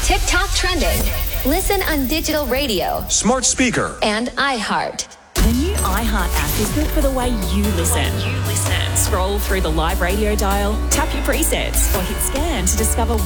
TikTok trending. Listen on digital radio, smart speaker, and iHeart. The new iHeart app is built for the way you listen. Scroll through the live radio dial, tap your presets, or hit scan to discover